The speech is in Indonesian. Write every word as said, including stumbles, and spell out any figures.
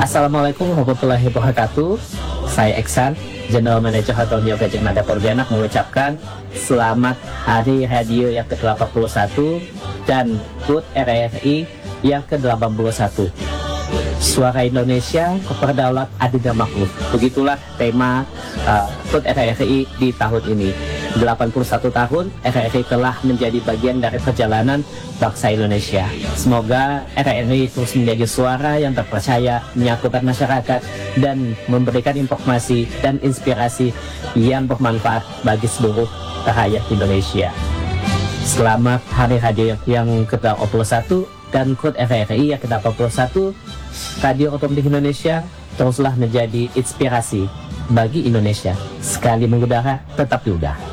Assalamualaikum warahmatullahi wabarakatuh. Saya Eksan, General Manager Hotel New Gajah Mada Pontianak, mengucapkan selamat Hari Radio yang ke delapan puluh satu dan H U T R I R I yang ke delapan puluh satu. Suara Indonesia, Keperdaulat, Adil dan Makmur. Begitulah tema uh, H U T R I R I di tahun ini. delapan puluh satu tahun R I R I telah menjadi bagian dari perjalanan bangsa Indonesia. Semoga R I R I terus menjadi suara yang terpercaya, menyatukan masyarakat, dan memberikan informasi dan inspirasi yang bermanfaat bagi seluruh rakyat Indonesia. Selamat Hari Radio yang ke delapan puluh satu dan H U T R I R I yang ke delapan puluh satu. Radio Otomotif Indonesia teruslah menjadi inspirasi bagi Indonesia. Sekali mengudara, tetap diudah.